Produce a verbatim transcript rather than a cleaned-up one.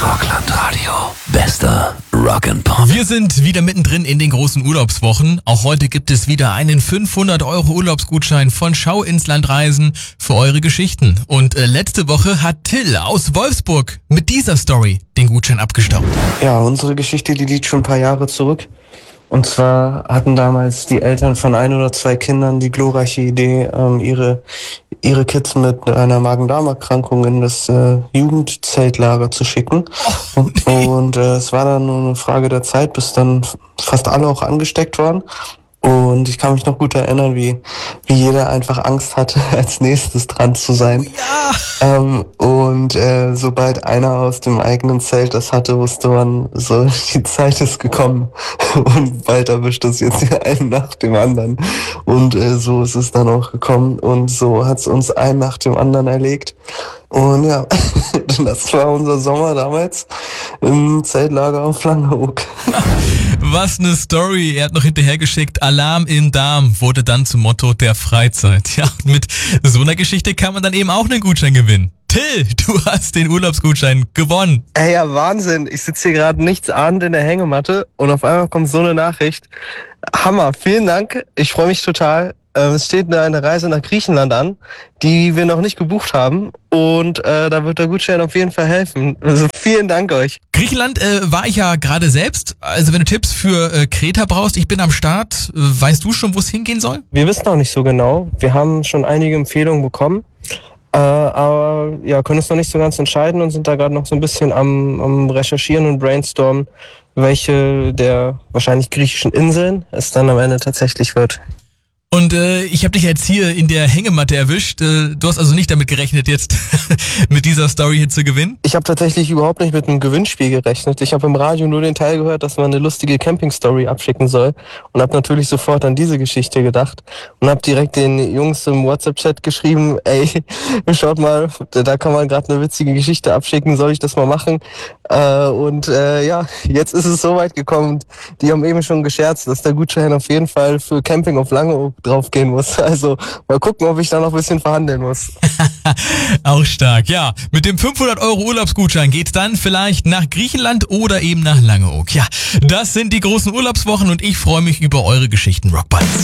Rockland-Radio. Bester Rock'n'Pop. Wir sind wieder mittendrin in den großen Urlaubswochen. Auch heute gibt es wieder einen fünfhundert Euro Urlaubsgutschein von Schau ins Land Reisen für eure Geschichten. Und äh, letzte Woche hat Till aus Wolfsburg mit dieser Story den Gutschein abgestaubt. Ja, unsere Geschichte, die liegt schon ein paar Jahre zurück. Und zwar hatten damals die Eltern von ein oder zwei Kindern die glorreiche Idee, ähm, ihre ihre Kids mit einer Magen-Darm-Erkrankung in das äh, Jugendzeltlager zu schicken. Oh, und nee. und äh, es war dann nur eine Frage der Zeit, bis dann fast alle auch angesteckt waren. Und ich kann mich noch gut erinnern, wie wie jeder einfach Angst hatte, als nächstes dran zu sein. Ja. Ähm, und äh, sobald einer aus dem eigenen Zelt das hatte, wusste man, so, die Zeit ist gekommen. Und bald erwischt es jetzt hier einen nach dem anderen. Und äh, so ist es dann auch gekommen. Und so hat es uns einen nach dem anderen erlegt. Und ja, das war unser Sommer damals im Zeltlager auf Langeoog. Was eine Story. Er hat noch hinterhergeschickt, Alarm im Darm wurde dann zum Motto der Freizeit. Ja, und mit so einer Geschichte kann man dann eben auch einen Gutschein gewinnen. Till, du hast den Urlaubsgutschein gewonnen. Ey, ja, Wahnsinn. Ich sitze hier gerade nichts ahnend in der Hängematte und auf einmal kommt so eine Nachricht. Hammer, vielen Dank. Ich freue mich total. Es steht eine Reise nach Griechenland an, die wir noch nicht gebucht haben. Und äh, da wird der Gutschein auf jeden Fall helfen. Also vielen Dank euch. Griechenland äh, war ich ja gerade selbst. Also wenn du Tipps für äh, Kreta brauchst, ich bin am Start. Äh, weißt du schon, wo es hingehen soll? Wir wissen noch nicht so genau. Wir haben schon einige Empfehlungen bekommen. Äh, aber ja, können uns noch nicht so ganz entscheiden und sind da gerade noch so ein bisschen am, am Recherchieren und Brainstormen, welche der wahrscheinlich griechischen Inseln es dann am Ende tatsächlich wird. Und äh, ich habe dich jetzt hier in der Hängematte erwischt. Äh, du hast also nicht damit gerechnet, jetzt mit dieser Story hier zu gewinnen? Ich habe tatsächlich überhaupt nicht mit einem Gewinnspiel gerechnet. Ich habe im Radio nur den Teil gehört, dass man eine lustige Camping-Story abschicken soll und habe natürlich sofort an diese Geschichte gedacht und habe direkt den Jungs im WhatsApp-Chat geschrieben, ey, schaut mal, da kann man gerade eine witzige Geschichte abschicken, soll ich das mal machen? Äh, und äh, ja, jetzt ist es soweit gekommen. Die haben eben schon gescherzt, dass der Gutschein auf jeden Fall für Camping auf Langeoog draufgehen muss. Also mal gucken, ob ich da noch ein bisschen verhandeln muss. Auch stark, ja. Mit dem fünfhundert Euro Urlaubsgutschein geht's dann vielleicht nach Griechenland oder eben nach Langeoog. Ja, das sind die großen Urlaubswochen und ich freue mich über eure Geschichten, Rockbuddies.